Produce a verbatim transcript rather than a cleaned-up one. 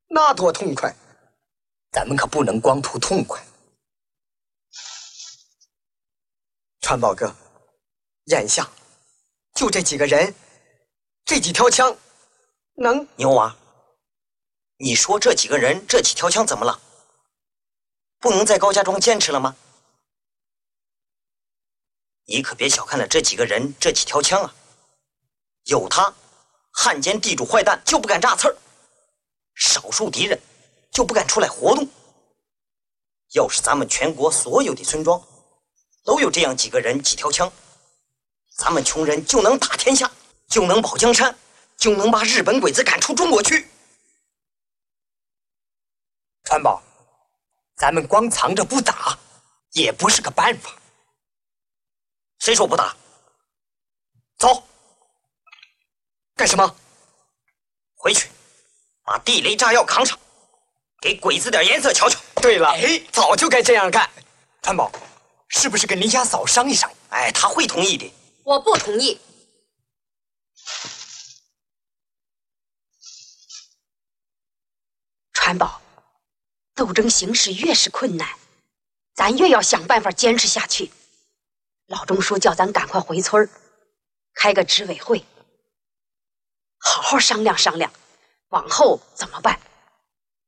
那多痛快！ 咱们可不能光图痛快。 川宝哥，眼下就这几个人，这几条枪，能…… 牛娃，你说这几个人，这几条枪怎么了？不能在高家庄坚持了吗？你可别小看了这几个人，这几条枪啊！有他，汉奸地主坏蛋就不敢炸刺儿，少数敌人就不敢出来活动。要是咱们全国所有的村庄都有这样几个人几条枪，咱们穷人就能打天下，就能保江山，就能把日本鬼子赶出中国去。川宝，咱们光藏着不打也不是个办法。谁说不打？走。 干什么？ 回去把地雷炸药扛上，给鬼子点颜色瞧瞧。 对了， 哎， 早就该这样干。 川宝，是不是跟林家嫂商议商议？哎，他会同意的。 我不同意。川宝，斗争形势越是困难，咱越要想办法坚持下去。老钟叔叫咱赶快回村开个执委会，好好商量商量，往后怎么办？